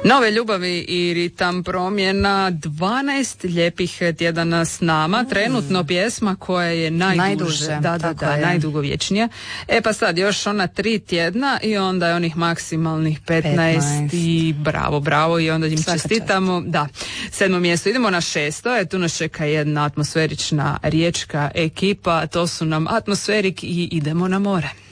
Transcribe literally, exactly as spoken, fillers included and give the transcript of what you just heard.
Nove ljubavi i ritam promjena, dvanaest lijepih tjedana s nama, mm. trenutno pjesma koja je najduže, najduže da, da, da, najdugovječnija. E pa sad još ona tri tjedna i onda je onih maksimalnih petnaest, petnaest. I bravo, bravo i onda im Svaka čestitamo. Čast. Da, sedmo mjesto. Idemo na šesto, e, tu nas čeka jedna atmosferična riječka ekipa, to su nam Atmosferik i Idemo na more.